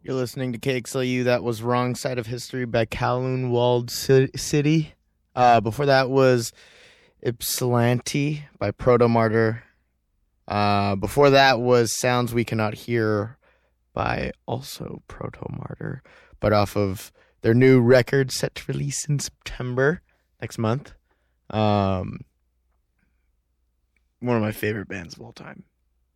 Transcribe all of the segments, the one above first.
You're listening to KXLU. That was Wrong Side of History by Kowloon Walled City. Before that was Ypsilanti by Proto Martyr. Before that was Sounds We Cannot Hear by also Proto Martyr, but off of their new record set to release in September next month. One of my favorite bands of all time.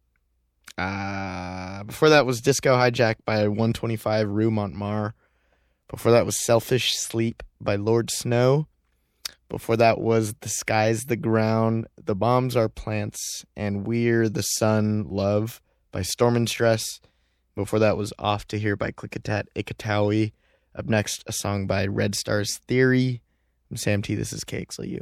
Before that was Disco Hijack by 125 Rue Montmartre. Before that was Selfish Sleep by Lord Snow. Before that was The Sky's the Ground, The Bombs Are Plants, and We're the Sun Love by Storm and Stress. Before that was Off to Hear by Klickitat Ikatawi. Up next, a song by Red Stars Theory. I'm Sam T. This is KXLU.